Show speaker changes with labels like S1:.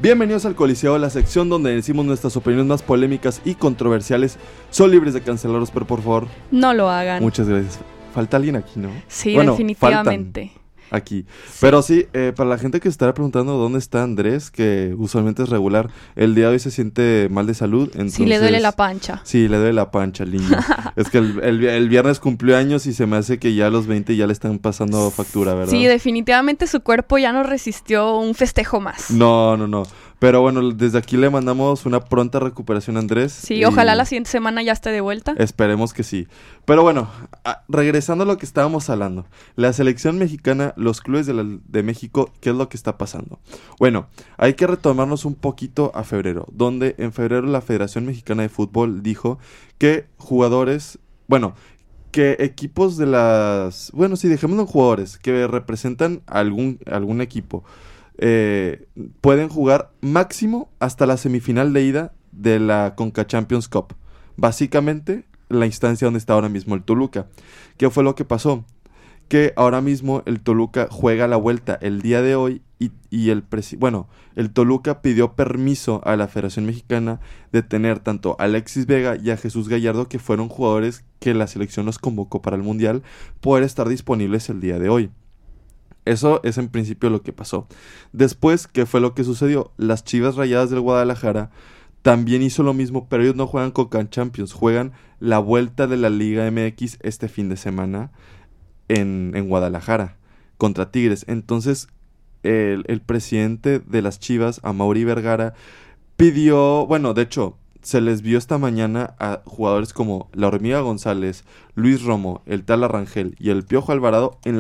S1: Bienvenidos al Coliseo, la sección donde decimos nuestras opiniones más polémicas y controversiales. Son libres de cancelarlos, pero por favor,
S2: no lo hagan.
S1: Muchas gracias. Falta alguien aquí, ¿no?
S2: Sí, bueno, definitivamente.
S1: Aquí. Sí. Pero sí, para la gente que se estará preguntando dónde está Andrés, que usualmente es regular, el día de hoy se siente mal de salud. Entonces,
S2: sí, le duele la pancha.
S1: Sí, le duele la pancha al niño. Es que el viernes cumplió años y se me hace que ya a los 20 ya le están pasando factura, ¿verdad?
S2: Sí, definitivamente su cuerpo ya no resistió un festejo más.
S1: No. Pero bueno, desde aquí le mandamos una pronta recuperación a Andrés.
S2: Sí, ojalá la siguiente semana ya esté de vuelta.
S1: Esperemos que sí. Pero bueno, regresando a lo que estábamos hablando. La selección mexicana, los clubes de México, ¿qué es lo que está pasando? Bueno, hay que retomarnos un poquito a febrero, donde en febrero la Federación Mexicana de Fútbol dijo que que equipos de las... Bueno, sí, dejémoslo en jugadores que representan algún equipo. Pueden jugar máximo hasta la semifinal de ida de la Conca Champions Cup. Básicamente, la instancia donde está ahora mismo el Toluca. ¿Qué fue lo que pasó? Que ahora mismo el Toluca juega la vuelta el día de hoy y el Toluca pidió permiso a la Federación Mexicana de tener tanto a Alexis Vega y a Jesús Gallardo, que fueron jugadores que la selección los convocó para el Mundial, poder estar disponibles el día de hoy. Eso es en principio lo que pasó. Después, ¿qué fue lo que sucedió? Las Chivas Rayadas del Guadalajara también hizo lo mismo, pero ellos no juegan Conca Champions, juegan la vuelta de la Liga MX este fin de semana en Guadalajara contra Tigres. Entonces, el presidente de las Chivas, Amaury Vergara, pidió, de hecho, se les vio esta mañana a jugadores como La Hormiga González, Luis Romo, el Tala Rangel y el Piojo Alvarado en